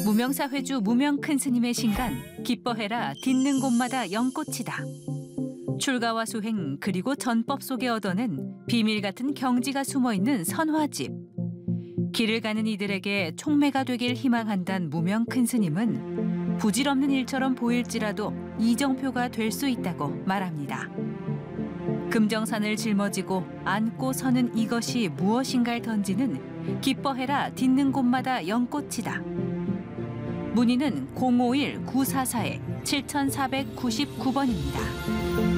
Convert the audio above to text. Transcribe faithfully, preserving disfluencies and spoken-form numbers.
무명사회주 무명 큰 스님의 신간 기뻐해라 딛는 곳마다 연꽃이다. 출가와 수행 그리고 전법 속에 얻어낸 비밀 같은 경지가 숨어있는 선화집. 길을 가는 이들에게 촉매가 되길 희망한단 무명 큰 스님은 부질없는 일처럼 보일지라도 이정표가 될 수 있다고 말합니다. 금정산을 짊어지고 안고 서는 이것이 무엇인가를 던지는 기뻐해라 딛는 곳마다 연꽃이다. 문의는 공오일 구사사 칠사구구 번입니다.